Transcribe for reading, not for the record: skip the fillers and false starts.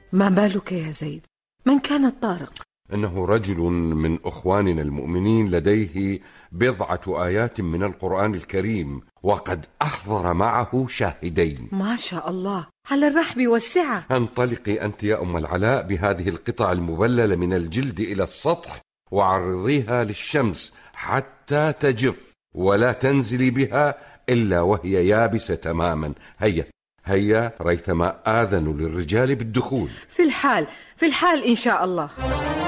ما بالك يا زيد؟ من كان الطارق؟ إنه رجل من أخواننا المؤمنين، لديه بضعة آيات من القرآن الكريم، وقد أحضر معه شاهدين. ما شاء الله، على الرحب والسعة. انطلقي أنت يا أم العلاء بهذه القطع المبللة من الجلد إلى السطح، وعرضيها للشمس حتى تجف، ولا تنزلي بها إلا وهي يابسة تماما. هيا ريثما آذن للرجال بالدخول. في الحال إن شاء الله.